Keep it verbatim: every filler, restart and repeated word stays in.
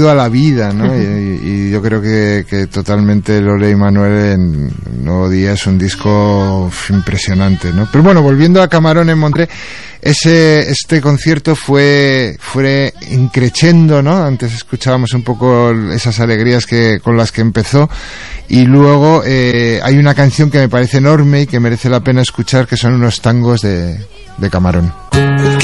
sentido a la vida, ¿no? y, y yo creo que, que totalmente Lola y Manuel en Nuevo Día es un disco impresionante, ¿no? Pero bueno, volviendo a Camarón en Montré, ese este concierto fue fue increciendo, ¿no? Antes escuchábamos un poco esas alegrías que con las que empezó, y luego eh, hay una canción que me parece enorme y que merece la pena escuchar, que son unos tangos de, de Camarón.